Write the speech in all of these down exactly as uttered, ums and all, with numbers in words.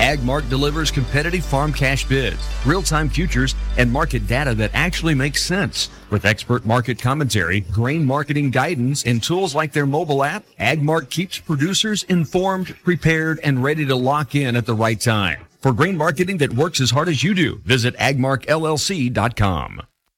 AgMark delivers competitive farm cash bids, real-time futures, and market data that actually makes sense. With expert market commentary, grain marketing guidance, and tools like their mobile app, AgMark keeps producers informed, prepared, and ready to lock in at the right time. For grain marketing that works as hard as you do, visit agmark L L C dot com.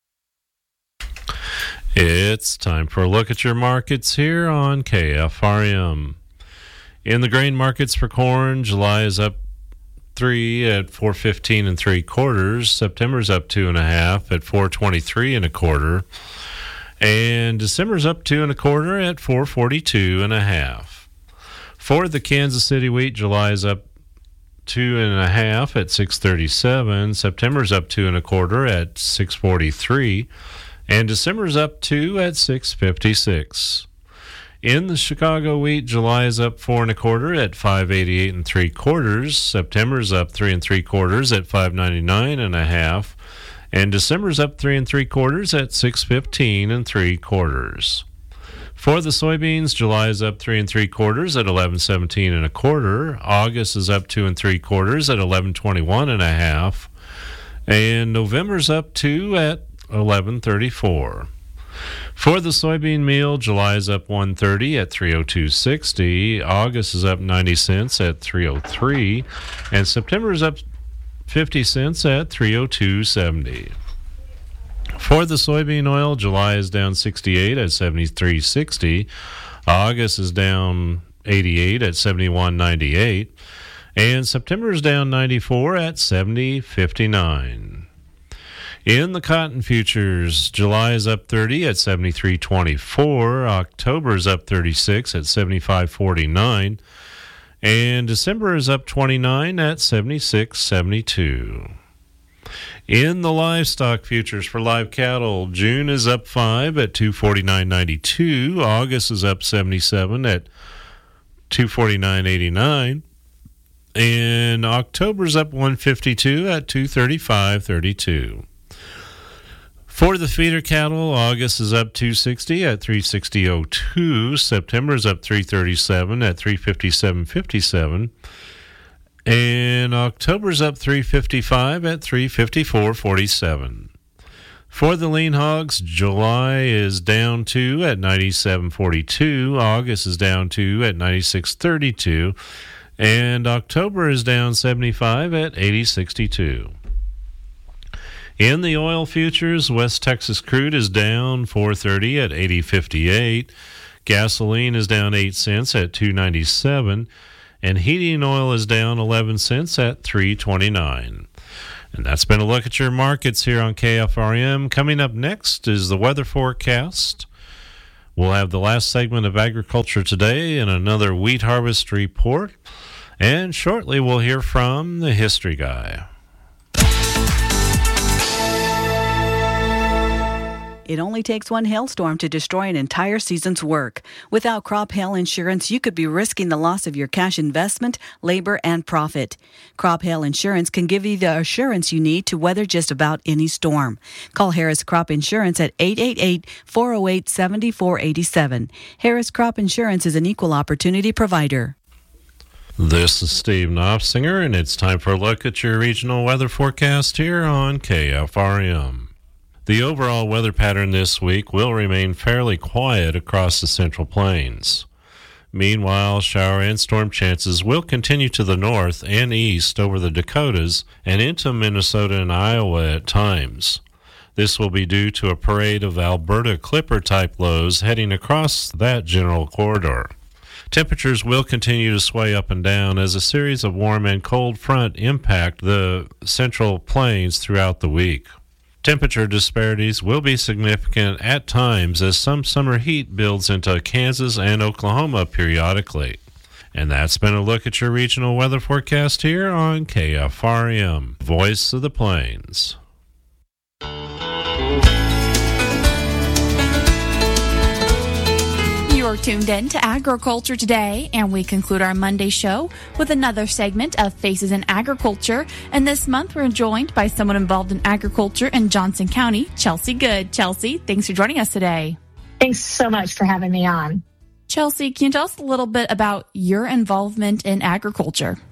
It's time for a look at your markets here on K F R M. In the grain markets for corn, July is up three at four fifteen and three quarters. September's up two and a half at four twenty-three and a quarter, and December's up two and a quarter at four forty-two and a half. For the Kansas City wheat, July is up two and a half at six thirty-seven. September's up two and a quarter at six forty-three, and December's up two at six fifty-six. In the Chicago wheat, July is up four and a quarter at five eighty-eight and three quarters. September's up three and three quarters at five ninety-nine and a half, and December's up three and three quarters at six fifteen and three quarters. For the soybeans, July is up three and three quarters at eleven seventeen and a quarter. August is up two and three quarters at eleven twenty-one and a half, and November's up two at eleven thirty-four. For the soybean meal, July is up one thirty at three oh two sixty. August is up ninety cents at three oh three, and September is up fifty cents at three oh two seventy. For the soybean oil, July is down sixty-eight at seventy-three sixty. August is down eighty-eight at seventy-one ninety-eight, and September is down ninety-four at seventy fifty-nine. In the cotton futures, July is up thirty at seventy-three twenty-four. October is up thirty-six at seventy-five forty-nine, and December is up twenty-nine at seventy-six seventy-two. In the livestock futures for live cattle, June is up five at two forty-nine ninety-two. August is up seventy-seven at two forty-nine eighty-nine, and October's up one fifty-two at two thirty-five thirty-two. For the feeder cattle, August is up two sixty at three sixty oh two. September is up three thirty-seven at three fifty-seven fifty-seven. And October's up three fifty-five at three fifty-four forty-seven. For the lean hogs, July is down two at ninety-seven forty-two. August is down two at ninety-six thirty-two. And October is down seventy-five at eighty sixty-two. In the oil futures, West Texas crude is down four thirty at eighty fifty-eight. Gasoline is down eight cents at two ninety-seven, and heating oil is down eleven cents at three twenty-nine. And that's been a look at your markets here on K F R M. Coming up next is the weather forecast. We'll have the last segment of Agriculture Today and another wheat harvest report. And shortly we'll hear from the History Guy. It only takes one hailstorm to destroy an entire season's work. Without crop hail insurance, you could be risking the loss of your cash investment, labor, and profit. Crop hail insurance can give you the assurance you need to weather just about any storm. Call Harris Crop Insurance at eight eight eight, four oh eight, seven four eight seven. Harris Crop Insurance is an equal opportunity provider. This is Steve Knopfsinger, and it's time for a look at your regional weather forecast here on K F R M. The overall weather pattern this week will remain fairly quiet across the Central Plains. Meanwhile, shower and storm chances will continue to the north and east over the Dakotas and into Minnesota and Iowa at times. This will be due to a parade of Alberta Clipper-type lows heading across that general corridor. Temperatures will continue to sway up and down as a series of warm and cold front impact the Central Plains throughout the week. Temperature disparities will be significant at times as some summer heat builds into Kansas and Oklahoma periodically. And that's been a look at your regional weather forecast here on K F R M, Voice of the Plains. You're tuned in to Agriculture Today, and we conclude our Monday show with another segment of Faces in Agriculture. And this month, we're joined by someone involved in agriculture in Johnson County, Chelsea Good. Chelsea, thanks for joining us today. Thanks so much for having me on. Chelsea, can you tell us a little bit about your involvement in agriculture? So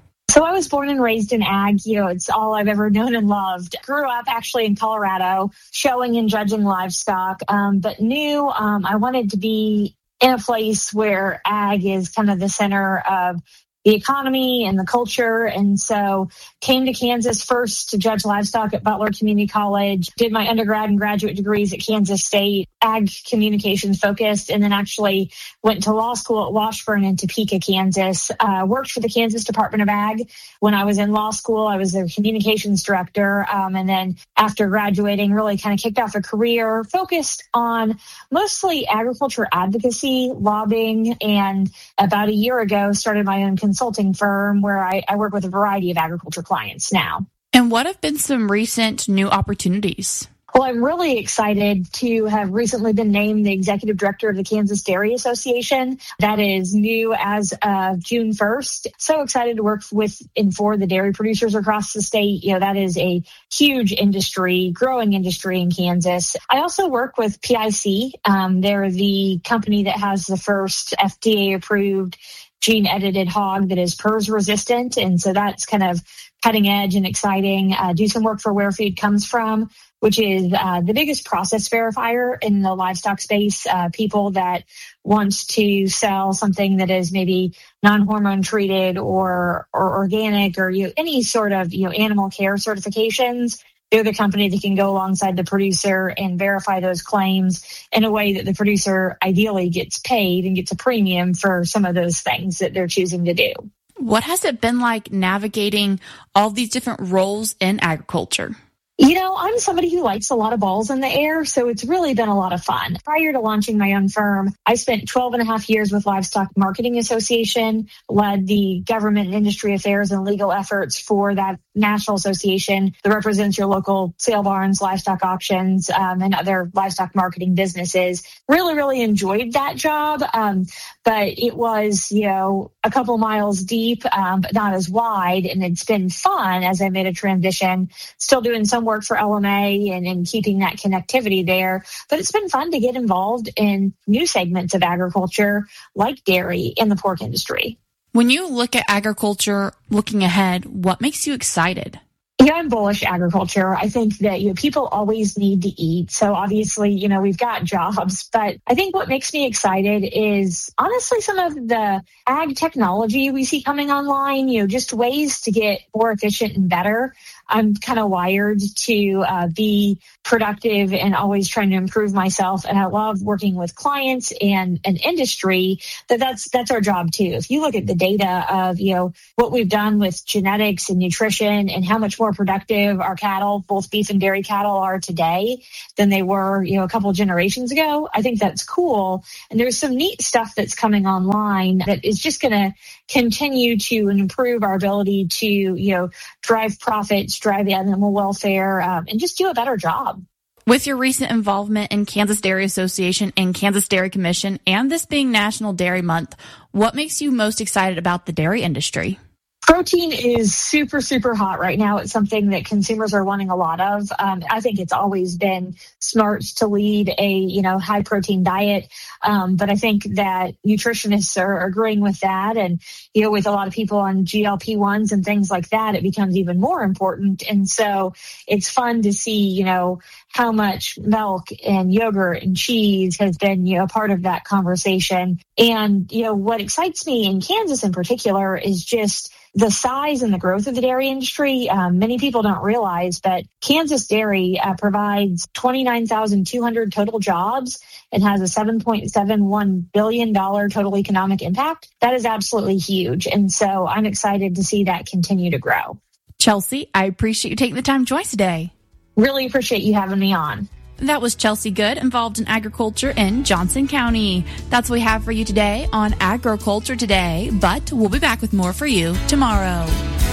So I was born and raised in ag. You know, it's all I've ever known and loved. Grew up actually in Colorado, showing and judging livestock, um, but knew um, I wanted to be in a place where ag is kind of the center of the economy and the culture. And so came to Kansas first to judge livestock at Butler Community College, did my undergrad and graduate degrees at Kansas State, ag communications focused, and then actually went to law school at Washburn in Topeka, Kansas. Uh, worked for the Kansas Department of Ag. When I was in law school, I was their communications director. Um, and then after graduating, really kind of kicked off a career focused on mostly agriculture advocacy, lobbying, and about a year ago started my own consulting firm where I, I work with a variety of agriculture clients now. And what have been some recent new opportunities? Well, I'm really excited to have recently been named the executive director of the Kansas Dairy Association. That is new as of June first. So excited to work with and for the dairy producers across the state. You know, that is a huge industry, growing industry in Kansas. I also work with P I C. Um, they're the company that has the first F D A-approved gene-edited hog that is P R R S resistant. And so that's kind of cutting edge and exciting. Uh, do some work for Where Food Comes From, which is uh, the biggest process verifier in the livestock space. Uh, people that want to sell something that is maybe non-hormone treated or or organic or you know, any sort of you know animal care certifications. They're the company that can go alongside the producer and verify those claims in a way that the producer ideally gets paid and gets a premium for some of those things that they're choosing to do. What has it been like navigating all these different roles in agriculture? You know, I'm somebody who likes a lot of balls in the air, so it's really been a lot of fun. Prior to launching my own firm, I spent twelve and a half years with Livestock Marketing Association, led the government and industry affairs and legal efforts for that national association that represents your local sale barns, livestock auctions, um, and other livestock marketing businesses. Really, really enjoyed that job, um, but it was, you know, a couple miles deep, um, but not as wide, and it's been fun as I made a transition, still doing some work for L M A and, and keeping that connectivity there. But it's been fun to get involved in new segments of agriculture like dairy and the pork industry. When you look at agriculture, looking ahead, what makes you excited? Yeah, I'm bullish agriculture. I think that you know people always need to eat. So obviously, you know, we've got jobs, but I think what makes me excited is honestly some of the ag technology we see coming online, you know, just ways to get more efficient and better. I'm kind of wired to uh, be productive and always trying to improve myself. And I love working with clients and an industry that that's, that's our job too. If you look at the data of, you know, what we've done with genetics and nutrition and how much more productive our cattle, both beef and dairy cattle are today than they were, you know, a couple of generations ago, I think that's cool. And there's some neat stuff that's coming online that is just going to continue to improve our ability to, you know, drive profits, drive animal welfare, um, and just do a better job. With your recent involvement in Kansas Dairy Association and Kansas Dairy Commission, and this being National Dairy Month, what makes you most excited about the dairy industry? Protein is super, super hot right now. It's something that consumers are wanting a lot of. Um, I think it's always been smart to lead a, you know, high protein diet. Um, but I think that nutritionists are agreeing with that. And, you know, with a lot of people on G L P ones and things like that, it becomes even more important. And so it's fun to see, you know, how much milk and yogurt and cheese has been, you know, part of that conversation. And, you know, what excites me in Kansas in particular is just the size and the growth of the dairy industry. Um, many people don't realize, but Kansas Dairy uh, provides twenty-nine thousand two hundred total jobs and has a seven point seven one billion dollars total economic impact. That is absolutely huge. And so I'm excited to see that continue to grow. Chelsea, I appreciate you taking the time to join us today. Really appreciate you having me on. That was Chelsea Good, involved in agriculture in Johnson County. That's what we have for you today on Agriculture Today, but we'll be back with more for you tomorrow.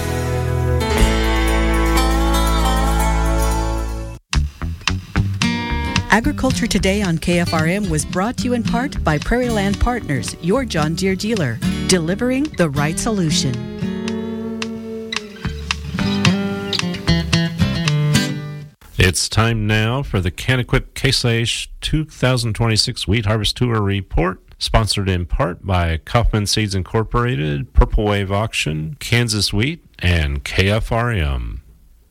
Agriculture Today on K F R M was brought to you in part by Prairie Land Partners, your John Deere dealer, delivering the right solution. It's time now for the Can-Equip Case I H two thousand twenty-six Wheat Harvest Tour Report. Sponsored in part by Kaufman Seeds Incorporated, Purple Wave Auction, Kansas Wheat, and K F R M.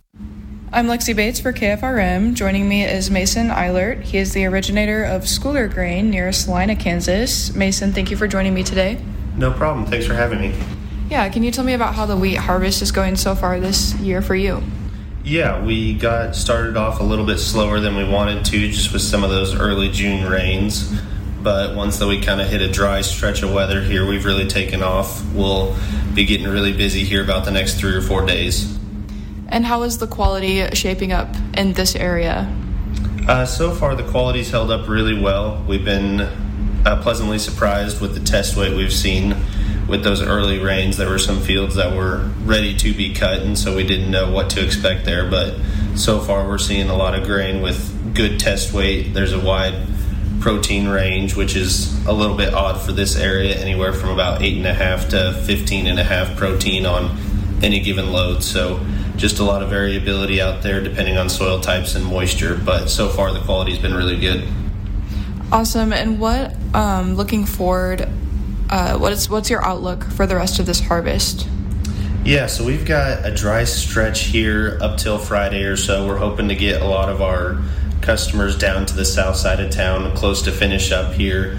I'm Lexi Bates for K F R M. Joining me is Mason Eilert. He is the originator of Schooler Grain near Salina, Kansas. Mason, thank you for joining me today. No problem. Thanks for having me. Yeah, can you tell me about how the wheat harvest is going so far this year for you? Yeah, we got started off a little bit slower than we wanted to, just with some of those early June rains. But once that we kind of hit a dry stretch of weather here, we've really taken off. We'll be getting really busy here about the next three or four days. And how is the quality shaping up in this area? Uh, so far, the quality's held up really well. We've been uh, pleasantly surprised with the test weight we've seen with those early rains. There were some fields that were ready to be cut, and so we didn't know what to expect there. But so far, we're seeing a lot of grain with good test weight. There's a wide protein range, which is a little bit odd for this area, anywhere from about eight and a half to fifteen and a half protein on any given load. So just a lot of variability out there depending on soil types and moisture. But so far, the quality's been really good. Awesome. And what, um, looking forward, uh, what is what's your outlook for the rest of this harvest? Yeah, so we've got a dry stretch here up till Friday or so. We're hoping to get a lot of our customers down to the south side of town, close to finish up here.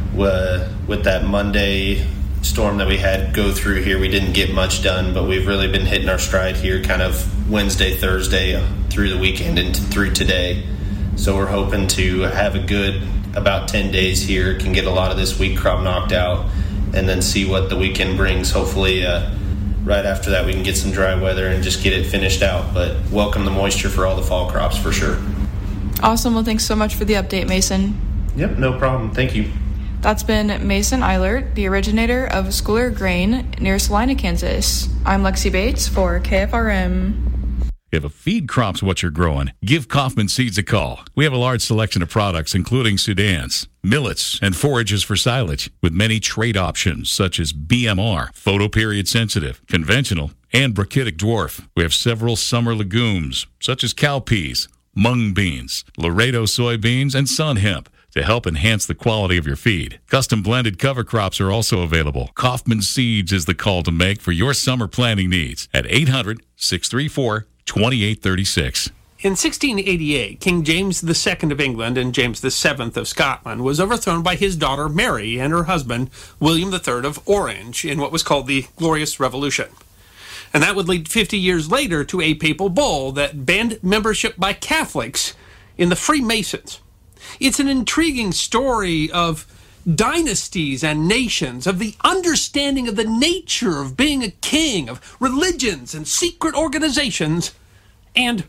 With that Monday storm that we had go through here, we didn't get much done, but we've really been hitting our stride here kind of Wednesday, Thursday, through the weekend and through today. So we're hoping to have a good about ten days here, can get a lot of this wheat crop knocked out, and then see what the weekend brings. Hopefully uh, right after that we can get some dry weather and just get it finished out. But welcome the moisture for all the fall crops for sure. Awesome. Well, thanks so much for the update, Mason. Yep, no problem. Thank you. That's been Mason Eilert, the originator of Schooler Grain near Salina, Kansas. I'm Lexi Bates for K F R M. If a feed crop's what you're growing, give Kaufman Seeds a call. We have a large selection of products, including Sudans, millets, and forages for silage, with many trait options such as B M R, photoperiod sensitive, conventional, and brachytic dwarf. We have several summer legumes, such as cowpeas, mung beans, Laredo soybeans, and sun hemp to help enhance the quality of your feed. Custom blended cover crops are also available. Kaufman Seeds is the call to make for your summer planting needs at eight hundred, six three four, two eight three six. In sixteen eighty-eight, King James the Second of England and James the Seventh of Scotland was overthrown by his daughter Mary and her husband William the Third of Orange in what was called the Glorious Revolution. And that would lead fifty years later to a papal bull that banned membership by Catholics in the Freemasons. It's an intriguing story of dynasties and nations, of the understanding of the nature of being a king, of religions and secret organizations, and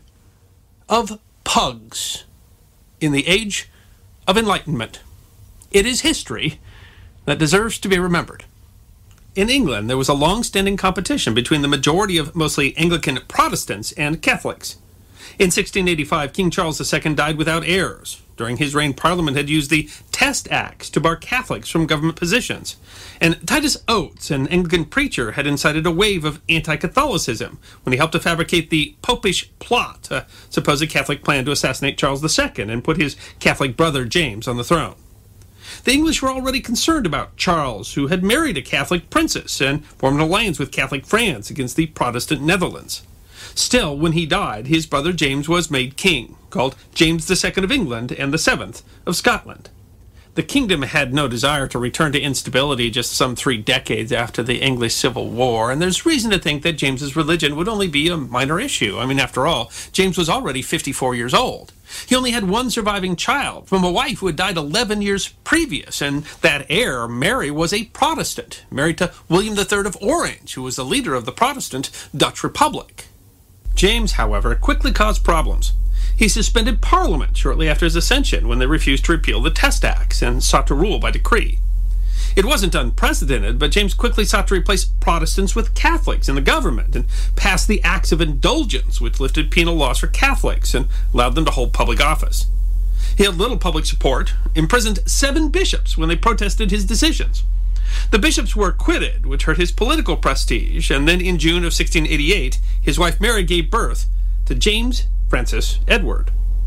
of pugs in the age of enlightenment. It is history that deserves to be remembered. In England, there was a long-standing competition between the majority of mostly Anglican Protestants and Catholics. In sixteen eighty-five, King Charles the Second died without heirs. During his reign, Parliament had used the Test Acts to bar Catholics from government positions. And Titus Oates, an Anglican preacher, had incited a wave of anti-Catholicism when he helped to fabricate the Popish Plot, a supposed Catholic plan to assassinate Charles the Second and put his Catholic brother James on the throne. The English were already concerned about Charles, who had married a Catholic princess and formed an alliance with Catholic France against the Protestant Netherlands. Still, when he died, his brother James was made king, called James the Second of England and the Seventh of Scotland. The kingdom had no desire to return to instability just some three decades after the English Civil War, and there's reason to think that James's religion would only be a minor issue. I mean, after all, James was already fifty-four years old. He only had one surviving child from a wife who had died eleven years previous, and that heir, Mary, was a Protestant, married to William the Third of Orange, who was the leader of the Protestant Dutch Republic. James, however, quickly caused problems. He suspended Parliament shortly after his accession when they refused to repeal the Test Acts and sought to rule by decree. It wasn't unprecedented, but James quickly sought to replace Protestants with Catholics in the government and passed the Acts of Indulgence, which lifted penal laws for Catholics and allowed them to hold public office. He had little public support, imprisoned seven bishops when they protested his decisions. The bishops were acquitted, which hurt his political prestige, and then in June of sixteen eighty-eight, his wife Mary gave birth to James Francis Edward.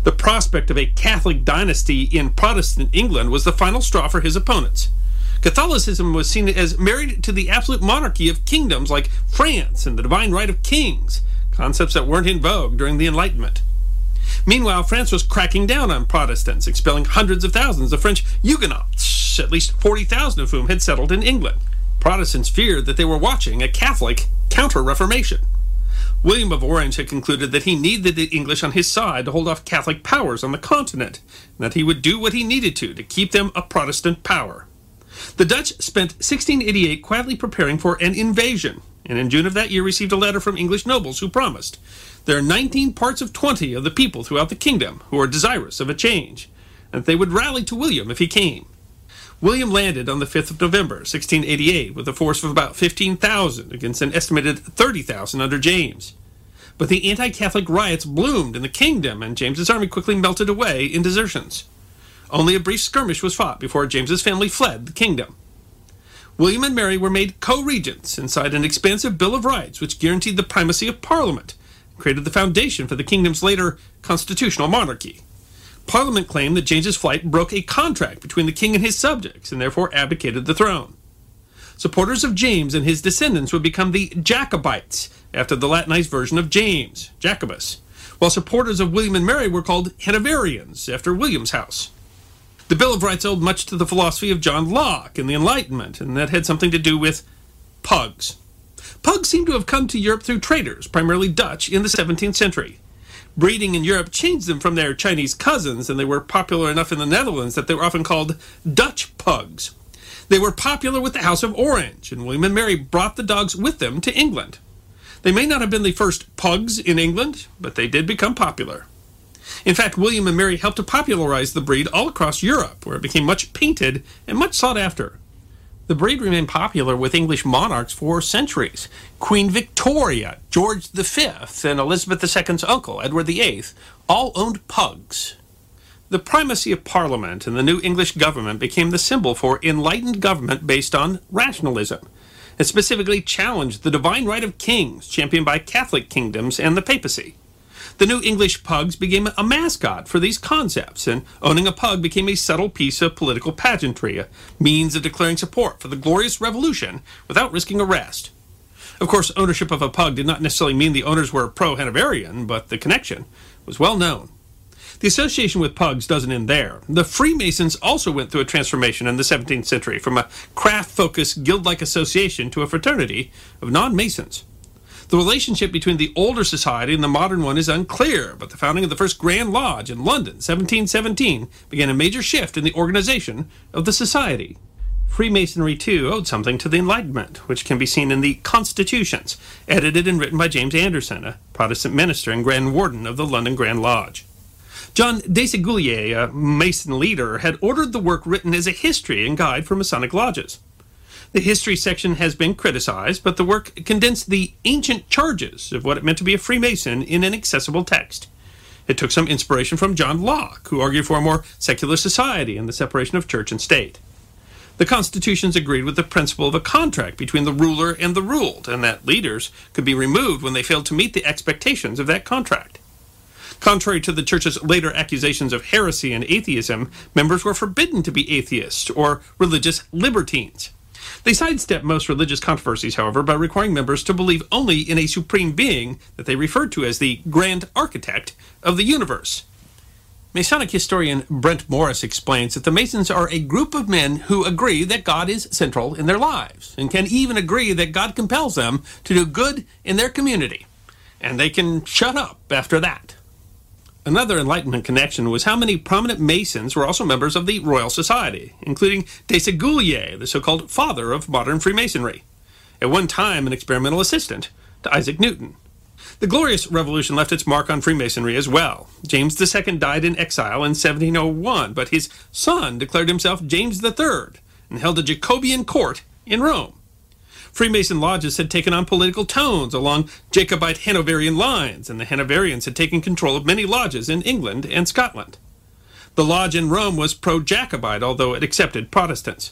The prospect of a Catholic dynasty in Protestant England was the final straw for his opponents. Catholicism was seen as married to the absolute monarchy of kingdoms like France and the divine right of kings, concepts that weren't in vogue during the Enlightenment. Meanwhile, France was cracking down on Protestants, expelling hundreds of thousands of French Huguenots, at least forty thousand of whom had settled in England. Protestants feared that they were watching a Catholic counter-reformation. William of Orange had concluded that he needed the English on his side to hold off Catholic powers on the continent, and that he would do what he needed to to keep them a Protestant power. The Dutch spent sixteen eighty-eight quietly preparing for an invasion, and in June of that year received a letter from English nobles who promised, "There are nineteen parts of twenty of the people throughout the kingdom who are desirous of a change, and that they would rally to William if he came." William landed on the fifth of November, sixteen eighty-eight, with a force of about fifteen thousand against an estimated thirty thousand under James. But the anti-Catholic riots bloomed in the kingdom, and James's army quickly melted away in desertions. Only a brief skirmish was fought before James's family fled the kingdom. William and Mary were made co-regents and signed an expansive Bill of Rights which guaranteed the primacy of Parliament and created the foundation for the kingdom's later constitutional monarchy. Parliament claimed that James's flight broke a contract between the king and his subjects and therefore abdicated the throne. Supporters of James and his descendants would become the Jacobites, after the Latinized version of James, Jacobus, while supporters of William and Mary were called Hanoverians, after William's house. The Bill of Rights owed much to the philosophy of John Locke and the Enlightenment, and that had something to do with pugs. Pugs seem to have come to Europe through traders, primarily Dutch, in the seventeenth century. Breeding in Europe changed them from their Chinese cousins, and they were popular enough in the Netherlands that they were often called Dutch pugs. They were popular with the House of Orange, and William and Mary brought the dogs with them to England. They may not have been the first pugs in England, but they did become popular. In fact, William and Mary helped to popularize the breed all across Europe, where it became much painted and much sought after. The breed remained popular with English monarchs for centuries. Queen Victoria, George the Fifth, and Elizabeth the Second's uncle, Edward the Eighth, all owned pugs. The primacy of Parliament and the new English government became the symbol for enlightened government based on rationalism. It specifically challenged the divine right of kings, championed by Catholic kingdoms and the papacy. The new English pugs became a mascot for these concepts, and owning a pug became a subtle piece of political pageantry, a means of declaring support for the Glorious Revolution without risking arrest. Of course, ownership of a pug did not necessarily mean the owners were pro-Hanoverian, but the connection was well known. The association with pugs doesn't end there. The Freemasons also went through a transformation in the seventeenth century from a craft-focused guild-like association to a fraternity of non-Masons. The relationship between the older society and the modern one is unclear, but the founding of the first Grand Lodge in London, seventeen seventeen, began a major shift in the organization of the society. Freemasonry, too, owed something to the Enlightenment, which can be seen in the Constitutions, edited and written by James Anderson, a Protestant minister and Grand Warden of the London Grand Lodge. John Desaguliers, a Mason leader, had ordered the work written as a history and guide for Masonic lodges. The history section has been criticized, but the work condensed the ancient charges of what it meant to be a Freemason in an accessible text. It took some inspiration from John Locke, who argued for a more secular society and the separation of church and state. The constitutions agreed with the principle of a contract between the ruler and the ruled, and that leaders could be removed when they failed to meet the expectations of that contract. Contrary to the church's later accusations of heresy and atheism, members were forbidden to be atheists or religious libertines. They sidestepped most religious controversies, however, by requiring members to believe only in a supreme being that they referred to as the Grand Architect of the universe. Masonic historian Brent Morris explains that the Masons are a group of men who agree that God is central in their lives and can even agree that God compels them to do good in their community. And they can shut up after that. Another Enlightenment connection was how many prominent Masons were also members of the Royal Society, including Desaguliers, the so-called father of modern Freemasonry, at one time an experimental assistant to Isaac Newton. The Glorious Revolution left its mark on Freemasonry as well. James the Second died in exile in seventeen oh one, but his son declared himself James the Third and held a Jacobean court in Rome. Freemason lodges had taken on political tones along Jacobite Hanoverian lines, and the Hanoverians had taken control of many lodges in England and Scotland. The lodge in Rome was pro-Jacobite, although it accepted Protestants.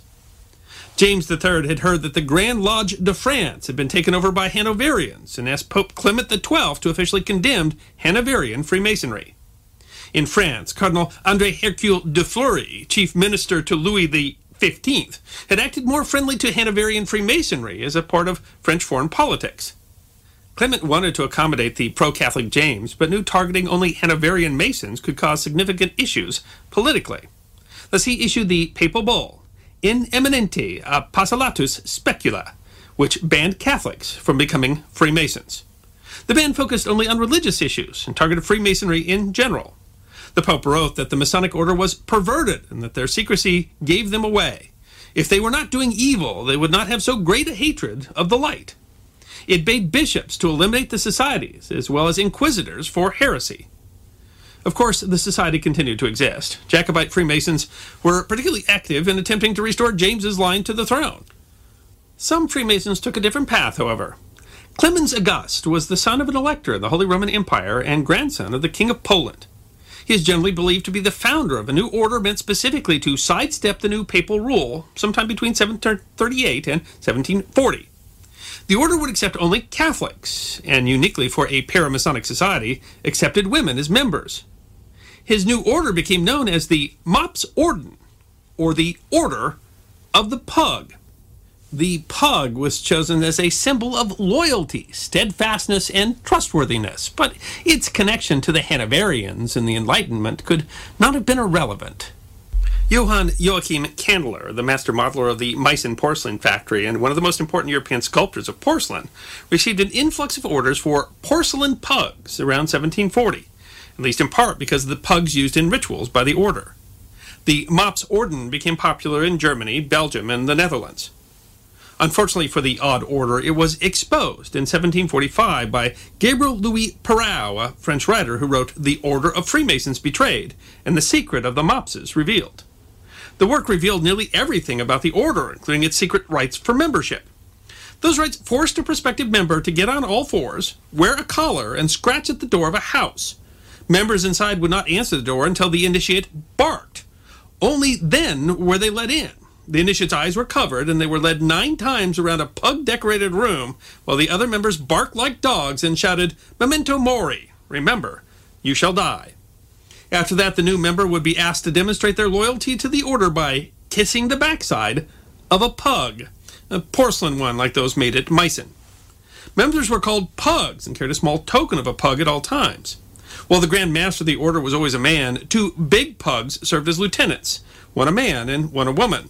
James the Third had heard that the Grand Lodge de France had been taken over by Hanoverians, and asked Pope Clement the Twelfth to officially condemn Hanoverian Freemasonry. In France, Cardinal André Hercule de Fleury, chief minister to Louis the fifteenth, had acted more friendly to Hanoverian Freemasonry as a part of French foreign politics. Clement wanted to accommodate the pro-Catholic James, but knew targeting only Hanoverian Masons could cause significant issues politically. Thus he issued the papal bull, In Eminente Apostolatus Specula, which banned Catholics from becoming Freemasons. The ban focused only on religious issues and targeted Freemasonry in general. The Pope wrote that the Masonic order was perverted and that their secrecy gave them away. If they were not doing evil, they would not have so great a hatred of the light. It bade bishops to eliminate the societies, as well as inquisitors for heresy. Of course, the society continued to exist. Jacobite Freemasons were particularly active in attempting to restore James's line to the throne. Some Freemasons took a different path, however. Clemens August was the son of an elector of the Holy Roman Empire and grandson of the King of Poland. He is generally believed to be the founder of a new order meant specifically to sidestep the new papal rule sometime between seventeen thirty-eight and seventeen forty. The order would accept only Catholics, and uniquely for a paramasonic society, accepted women as members. His new order became known as the Mops Orden, or the Order of the Pug. The pug was chosen as a symbol of loyalty, steadfastness, and trustworthiness, but its connection to the Hanoverians and the Enlightenment could not have been irrelevant. Johann Joachim Candler, the master modeler of the Meissen porcelain factory and one of the most important European sculptors of porcelain, received an influx of orders for porcelain pugs around seventeen forty, at least in part because of the pugs used in rituals by the order. The Mops Orden became popular in Germany, Belgium, and the Netherlands. Unfortunately for the odd order, it was exposed in seventeen forty-five by Gabriel Louis Perau, a French writer who wrote The Order of Freemasons Betrayed and the Secret of the Mopses Revealed. The work revealed nearly everything about the order, including its secret rites for membership. Those rites forced a prospective member to get on all fours, wear a collar, and scratch at the door of a house. Members inside would not answer the door until the initiate barked. Only then were they let in. The initiate's eyes were covered, and they were led nine times around a pug-decorated room, while the other members barked like dogs and shouted, "Memento mori," remember, you shall die. After that, the new member would be asked to demonstrate their loyalty to the order by kissing the backside of a pug, a porcelain one like those made at Meissen. Members were called pugs and carried a small token of a pug at all times. While the Grand Master of the order was always a man, two big pugs served as lieutenants, one a man and one a woman.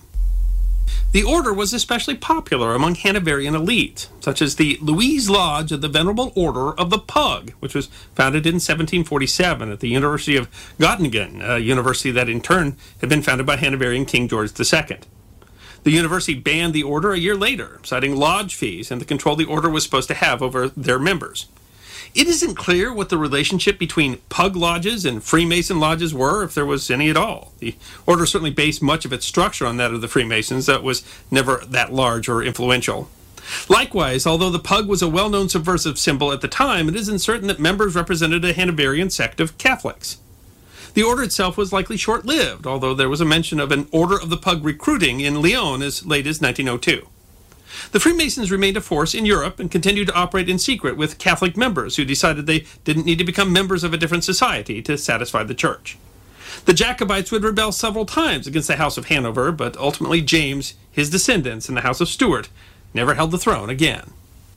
The order was especially popular among Hanoverian elites, such as the Louise Lodge of the Venerable Order of the Pug, which was founded in seventeen forty-seven at the University of Göttingen, a university that in turn had been founded by Hanoverian King George the Second. The university banned the order a year later, citing lodge fees and the control the order was supposed to have over their members. It isn't clear what the relationship between pug lodges and Freemason lodges were, if there was any at all. The order certainly based much of its structure on that of the Freemasons, that was never that large or influential. Likewise, although the pug was a well-known subversive symbol at the time, it isn't certain that members represented a Hanoverian sect of Catholics. The order itself was likely short-lived, although there was a mention of an Order of the Pug recruiting in Lyon as late as nineteen oh two. The Freemasons remained a force in Europe and continued to operate in secret with Catholic members who decided they didn't need to become members of a different society to satisfy the church. The Jacobites would rebel several times against the House of Hanover, but ultimately James, his descendants, and the House of Stuart never held the throne again.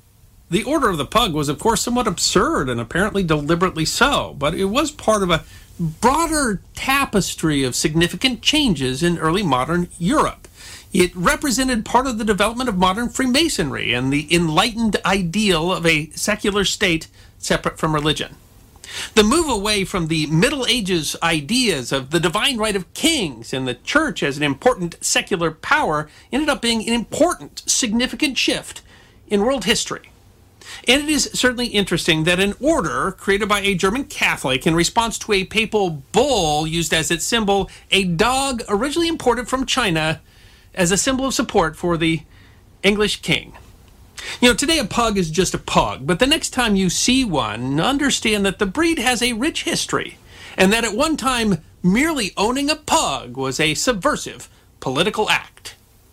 The Order of the Pug was, of course, somewhat absurd and apparently deliberately so, but it was part of a broader tapestry of significant changes in early modern Europe. It represented part of the development of modern Freemasonry and the enlightened ideal of a secular state separate from religion. The move away from the Middle Ages ideas of the divine right of kings and the church as an important secular power ended up being an important, significant shift in world history. And it is certainly interesting that an order created by a German Catholic in response to a papal bull used as its symbol a dog originally imported from China as a symbol of support for the English king. You know, today a pug is just a pug, but the next time you see one, understand that the breed has a rich history, and that at one time, merely owning a pug was a subversive political act.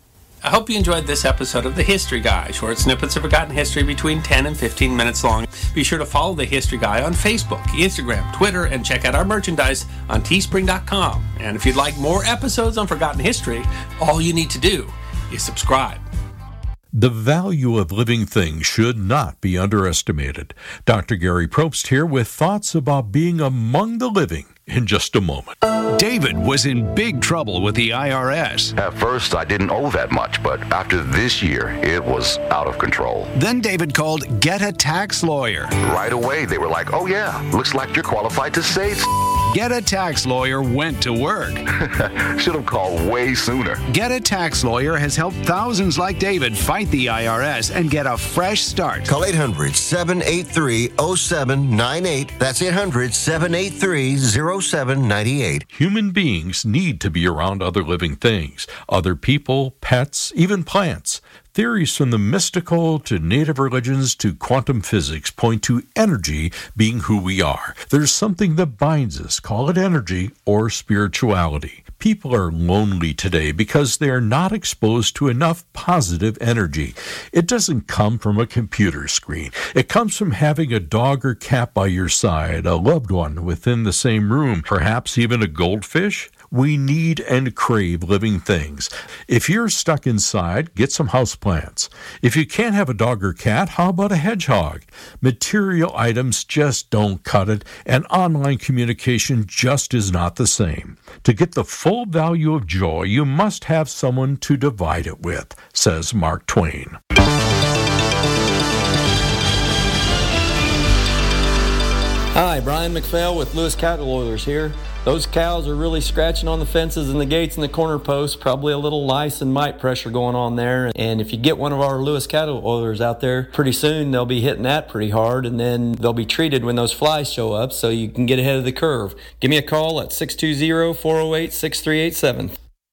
I hope you enjoyed this episode of The History Guy, short snippets of forgotten history between ten and fifteen minutes long. Be sure to follow The History Guy on Facebook, Instagram, Twitter, and check out our merchandise on teespring dot com. And if you'd like more episodes on forgotten history, all you need to do is subscribe. The value of living things should not be underestimated. Doctor Gary Probst here with thoughts about being among the living in just a moment. David was in big trouble with the I R S. At first, I didn't owe that much, but after this year, it was out of control. Then David called Get a Tax Lawyer. Right away, they were like, oh yeah, looks like you're qualified to save. Get a Tax Lawyer went to work. Should have called way sooner. Get a Tax Lawyer has helped thousands like David fight the I R S and get a fresh start. Call eight hundred, seven eight three, oh seven nine eight. That's eight hundred, seven eight three, oh seven nine eight. Human beings need to be around other living things, other people, pets, even plants. Theories from the mystical to native religions to quantum physics point to energy being who we are. There's something that binds us, call it energy or spirituality. People are lonely today because they are not exposed to enough positive energy. It doesn't come from a computer screen. It comes from having a dog or cat by your side, a loved one within the same room, perhaps even a goldfish. We need and crave living things. If you're stuck inside, get some houseplants. If you can't have a dog or cat, how about a hedgehog? Material items just don't cut it, and online communication just is not the same. To get the full value of joy, you must have someone to divide it with, says Mark Twain. Hi, Brian McPhail with Lewis Cattle Oilers here. Those cows are really scratching on the fences and the gates and the corner posts, probably a little lice and mite pressure going on there. And if you get one of our Lewis Cattle Oilers out there, pretty soon they'll be hitting that pretty hard, and then they'll be treated when those flies show up so you can get ahead of the curve. Give me a call at six two zero, four oh eight, six three eight seven.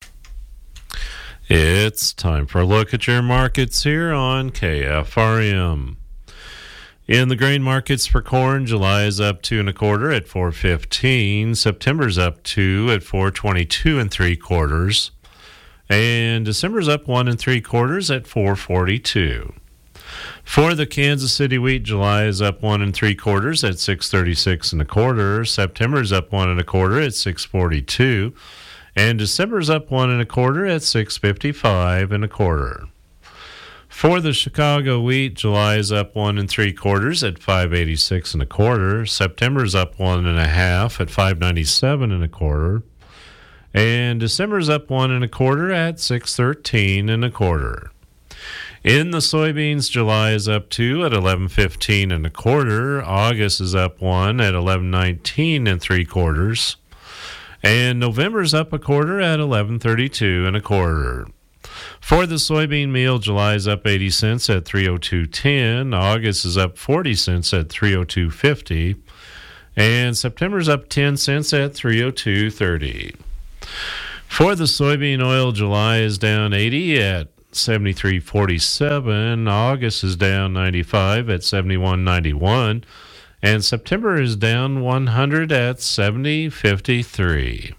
It's time for a look at your markets here on K F R M. In the grain markets for corn, July is up two and a quarter at four fifteen. September's up two at four twenty-two and three quarters, and December's up one and three quarters at four forty-two. For the Kansas City wheat, July is up one and three quarters at six thirty-six and a quarter. September's up one and a quarter at six forty-two, and December's up one and a quarter at six fifty-five and a quarter. For the Chicago wheat, July is up one and three quarters at five eighty-six and a quarter. September's up one and a half at five ninety-seven and a quarter, and December's up one and a quarter at six thirteen and a quarter. In the soybeans, July is up two at eleven fifteen and a quarter. August is up one at eleven nineteen and three quarters, and November's up a quarter at eleven thirty-two and a quarter. For the soybean meal, July is up eighty cents at three oh two ten. August is up forty cents at three oh two fifty. And September's up ten cents at three oh two thirty. For the soybean oil, July is down eighty at seventy-three forty-seven. August is down ninety-five at seventy-one ninety-one. And September is down one hundred at seventy fifty-three.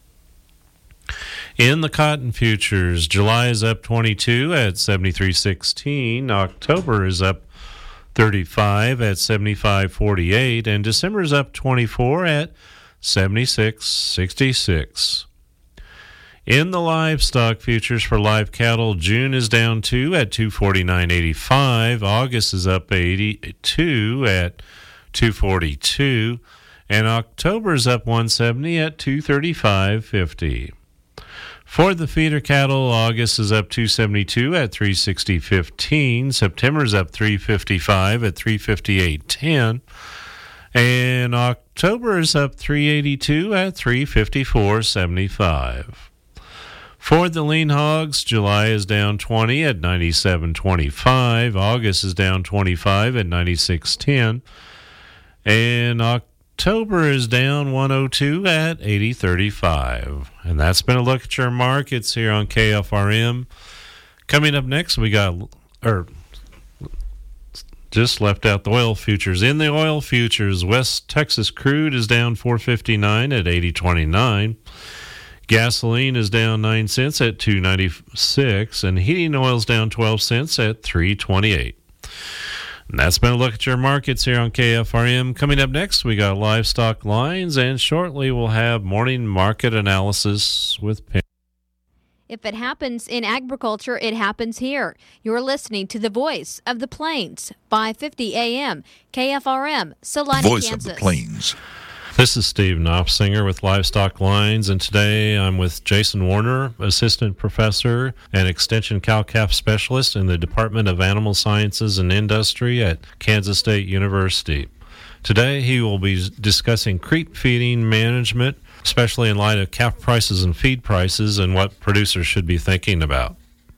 In the cotton futures, July is up twenty-two at seventy-three sixteen. October is up thirty-five at seventy-five forty-eight. And December is up twenty-four at seventy-six sixty-six. In the livestock futures for live cattle, June is down two at two forty-nine eighty-five. August is up eighty-two at two forty-two. And October is up one seventy at two thirty-five fifty. For the feeder cattle, August is up two seventy-two at three sixty fifteen. September is up three fifty-five at three fifty-eight ten. And October is up three eighty-two at three fifty-four seventy-five. For the lean hogs, July is down twenty at ninety-seven twenty-five. August is down twenty-five at ninety-six ten. And October October is down one oh two at eighty thirty-five. And that's been a look at your markets here on K F R M. Coming up next, we got, or just left out the oil futures. In the oil futures, West Texas crude is down four fifty-nine at eighty twenty-nine. Gasoline is down nine cents at two ninety-six, and heating oil's down twelve cents at three twenty-eight. And that's been a look at your markets here on K F R M. Coming up next, we got livestock lines, and shortly we'll have morning market analysis with Pam. If it happens in agriculture, it happens here. You're listening to the Voice of the Plains, five fifty A M, K F R M, Salina, Voice Kansas. of the Plains. This is Steve Knopfsinger with Livestock Lines, and today I'm with Jason Warner, Assistant Professor and Extension Cow-Calf Specialist in the Department of Animal Sciences and Industry at Kansas State University. Today he will be discussing creep feeding management, especially in light of calf prices and feed prices and what producers should be thinking about.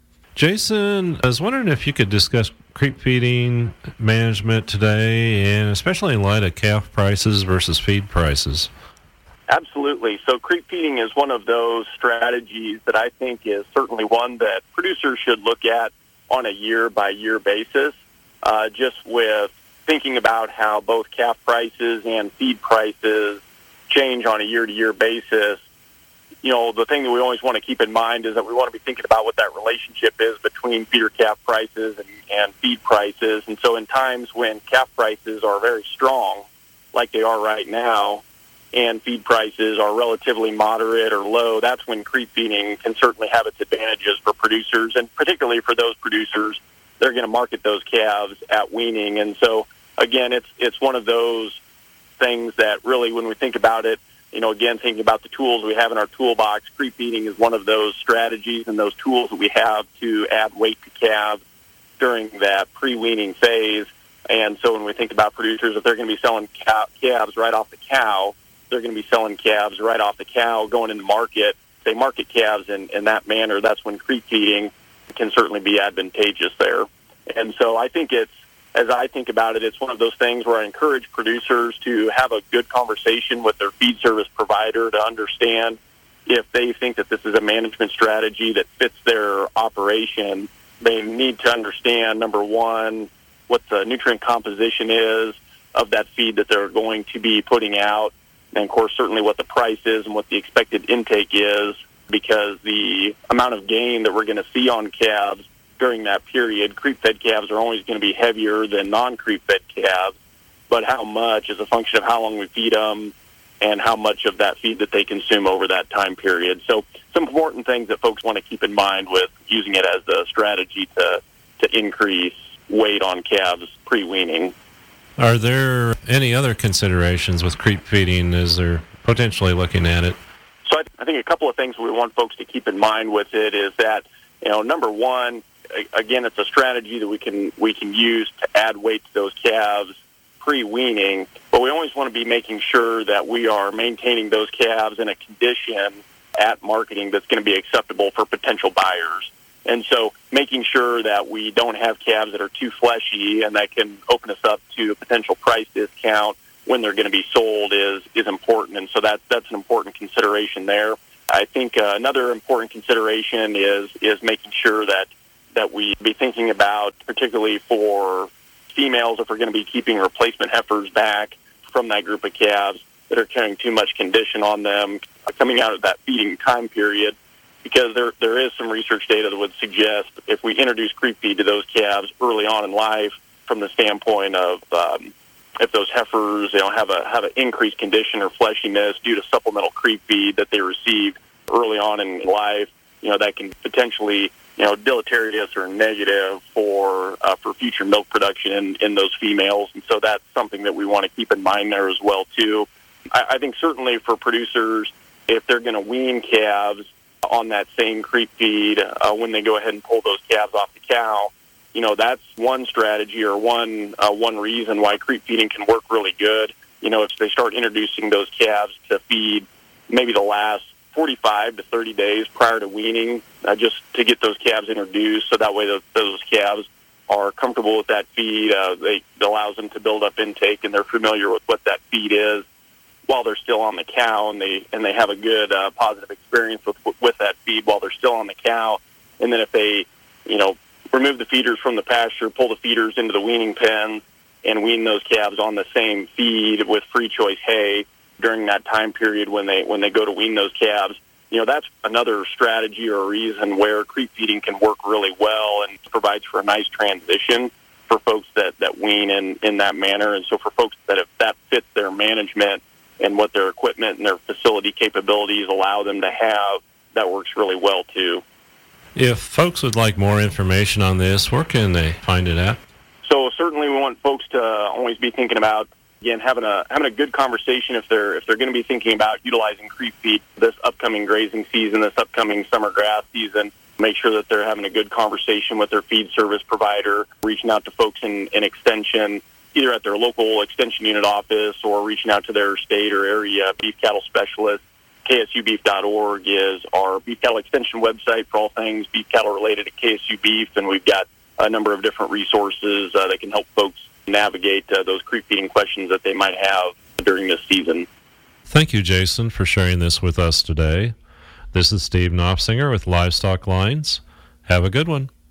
Jason, I was wondering if you could discuss creep feeding management today, and especially in light of calf prices versus feed prices. Absolutely. So creep feeding is one of those strategies that I think is certainly one that producers should look at on a year-by-year basis, uh, just with thinking about how both calf prices and feed prices change on a year-to-year basis. You know, the thing that we always want to keep in mind is that we want to be thinking about what that relationship is between feeder calf prices and, and feed prices. And so in times when calf prices are very strong, like they are right now, and feed prices are relatively moderate or low, that's when creep feeding can certainly have its advantages for producers, and particularly for those producers that are going to market those calves at weaning. And so, again, it's it's one of those things that really, when we think about it, you know, again, thinking about the tools we have in our toolbox, creep feeding is one of those strategies and those tools that we have to add weight to calves during that pre-weaning phase. And so when we think about producers, if they're going to be selling cow- calves right off the cow, they're going to be selling calves right off the cow going into market. If they market calves in, in that manner, that's when creep feeding can certainly be advantageous there. And so I think it's, as I think about it, it's one of those things where I encourage producers to have a good conversation with their feed service provider to understand if they think that this is a management strategy that fits their operation. They need to understand, number one, what the nutrient composition is of that feed that they're going to be putting out, and, of course, certainly what the price is and what the expected intake is, because the amount of gain that we're going to see on calves during that period, creep-fed calves are always going to be heavier than non-creep-fed calves, but how much is a function of how long we feed them and how much of that feed that they consume over that time period. So some important things that folks want to keep in mind with using it as a strategy to, to increase weight on calves pre-weaning. Are there any other considerations with creep feeding as they're potentially looking at it? So I, th- I think a couple of things we want folks to keep in mind with it is that, you know, number one, again, it's a strategy that we can we can use to add weight to those calves pre-weaning, but we always want to be making sure that we are maintaining those calves in a condition at marketing that's going to be acceptable for potential buyers. And so making sure that we don't have calves that are too fleshy and that can open us up to a potential price discount when they're going to be sold is is important. And so that, that's an important consideration there. I think uh, another important consideration is is making sure that that we be thinking about, particularly for females, if we're going to be keeping replacement heifers back from that group of calves that are carrying too much condition on them coming out of that feeding time period, because there there is some research data that would suggest if we introduce creep feed to those calves early on in life, from the standpoint of um, if those heifers, you know, have a have an increased condition or fleshiness due to supplemental creep feed that they received early on in life, you know, that can potentially, you know, deleterious or negative for uh, for future milk production in, in those females. And so that's something that we want to keep in mind there as well, too. I, I think certainly for producers, if they're going to wean calves on that same creep feed uh, when they go ahead and pull those calves off the cow, you know, that's one strategy or one uh, one reason why creep feeding can work really good. You know, if they start introducing those calves to feed maybe the last forty-five to thirty days prior to weaning, uh, just to get those calves introduced, so that way the, those calves are comfortable with that feed. Uh, they, it allows them to build up intake, and they're familiar with what that feed is while they're still on the cow, and they and they have a good uh, positive experience with with that feed while they're still on the cow. And then if they, you know, remove the feeders from the pasture, pull the feeders into the weaning pen, and wean those calves on the same feed with free choice hay during that time period when they when they go to wean those calves, you know, that's another strategy or a reason where creep feeding can work really well and provides for a nice transition for folks that, that wean in, in that manner. And so for folks that if that fits their management and what their equipment and their facility capabilities allow them to have, that works really well too. If folks would like more information on this, where can they find it at? So certainly we want folks to always be thinking about, again, having a having a good conversation if they're if they're going to be thinking about utilizing creep feed this upcoming grazing season, this upcoming summer grass season. Make sure that they're having a good conversation with their feed service provider, reaching out to folks in, in extension, either at their local extension unit office or reaching out to their state or area beef cattle specialist. K S U beef dot org is our beef cattle extension website for all things beef cattle related to K S U Beef, and we've got a number of different resources uh, that can help folks navigate uh, those creep feeding questions that they might have during this season. Thank you, Jason, for sharing this with us today. This is Steve Knopfsinger with Livestock Lines. Have a good one.